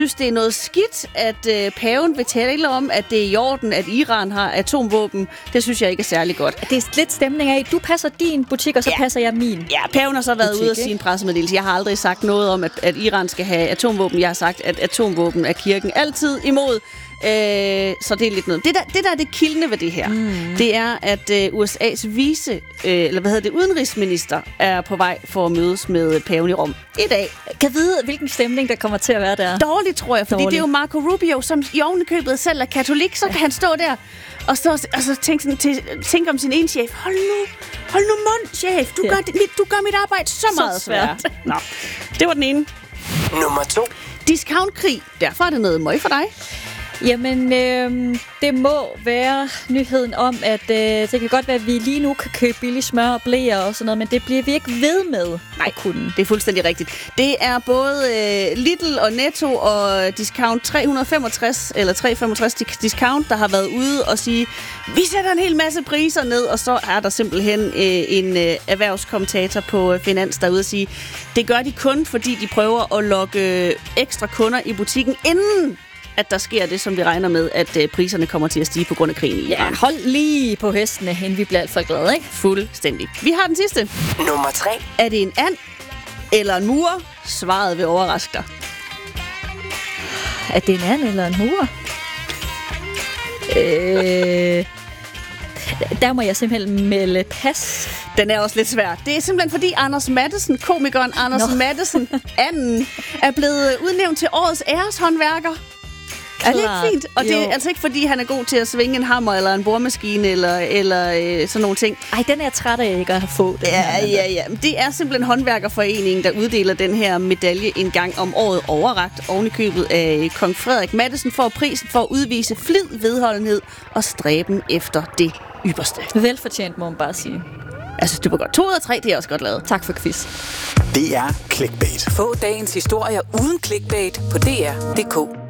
synes, det er noget skidt, at paven vil tale om, at det er i orden, at Iran har atomvåben. Det synes jeg ikke er særlig godt. Det er lidt stemning af, du passer din butik, og så passer jeg min. Ja, paven har så været butik, ude af sin pressemeddelelse. Jeg har aldrig sagt noget om, at Iran skal have atomvåben. Jeg har sagt, at atomvåben er kirken altid imod. Så det er lidt noget. Det der er det kildende ved det her, det er, at USA's udenrigsminister er på vej for at mødes med paven i Rom i dag. Kan vide, hvilken stemning der kommer til at være der? Dårligt, tror jeg, fordi det er jo Marco Rubio, som i ovenikøbet selv er katolik, så kan han stå der og tænke om sin ene chef. Hold nu mund, chef. Du gør mit arbejde så meget svært. Nå, det var den ene. Nummer 2. Discountkrig. Derfor er det noget møg for dig. Jamen, det må være nyheden om, at det kan godt være, at vi lige nu kan købe billig smør og bleer og sådan noget, men det bliver vi ikke ved med at kunne. Det er fuldstændig rigtigt. Det er både Lidl og Netto og Discount 365 eller 365 Discount, der har været ude og sige, vi sætter en hel masse priser ned, og så er der simpelthen en erhvervskommentator på Finans derude og sige, det gør de kun, fordi de prøver at lokke ekstra kunder i butikken, inden at der sker det, som vi regner med, at priserne kommer til at stige på grund af krigen i Iran. Ja, hold lige på hestene, inden vi bliver alt for glade, ikke? Fuldstændig. Vi har den sidste. Nummer 3. Er det en and eller en mur? Svaret vil overraske dig. Er det en and eller en mur? Der må jeg simpelthen melde pas. Den er også lidt svær. Det er simpelthen fordi Anders Matthesen, komikeren Anders Matthesen, anden, er blevet udnævnt til årets æreshåndværker. Er det ikke fint? Og det er altså ikke fordi, han er god til at svinge en hammer eller en boremaskine eller sådan nogle ting. Ej, den er jeg træt af ikke at få. Ja. Det er simpelthen håndværkerforeningen, der uddeler den her medalje en gang om året, overrakt oven i købet af kong Frederik Matthesen, for prisen for at udvise flid, vedholdenhed og stræben efter det ypperste. Velfortjent, må man bare sige. Jeg synes, det var godt. 2 ud af 3, det er også godt lavet. Tak for quiz. Det er Clickbait. Få dagens historier uden clickbait på dr.dk.